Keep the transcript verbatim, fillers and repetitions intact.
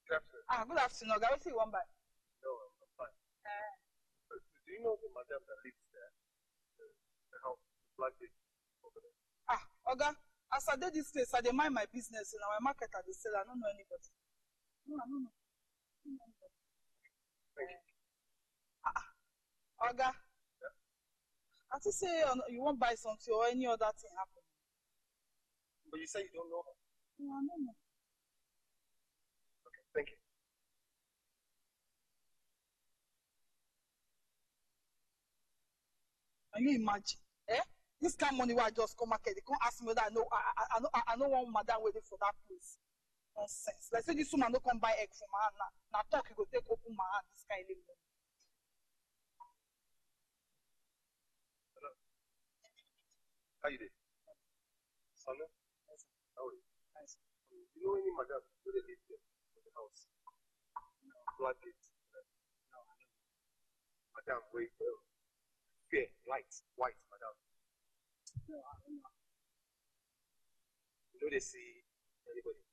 Good afternoon. Ah, good afternoon. Oga, wetin you wan buy? No, I'm fine. Eh. But do you know the madam that lives there? The, the house, the black lady over there. Ah, Oga, as I dey this place, I dey mind my business. Na my market I dey sell. I don't know anybody. No, I don't know. I don't know anybody. Thank you. Ah, Oga. Yeah. I think say uh, you wan buy something or any other thing happen. But you say you don't know her. No, I don't know. Okay, thank you. Can you imagine? Eh? This kind of money wey I just come market, they come ask me whether I know I I, I know I know one madam waiting for that place. Nonsense. Like say this woman no come buy egg for my hand now. Now talk you go take open my hand this kind of money. Hello. How you doing? Sana? Yes, sir. How are you? Yes, sir. Um, you know any madam who they live there in the house? No, Black lady. no, I don't know. Madam, wait, well, fair, light, white, madam. No, I don't know. You know they see anybody